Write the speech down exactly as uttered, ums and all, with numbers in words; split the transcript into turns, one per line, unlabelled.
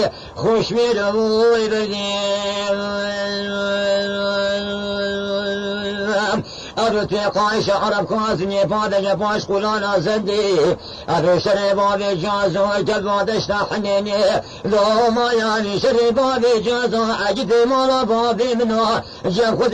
خوش میروی بدیم ابرو توی قایش عرب کازنی پادش پاش قلان زندی ابرو شر باب جازو جلوادش تحنینی لو ما یعنی شر باب جازو اجد مالا باب منو جب خود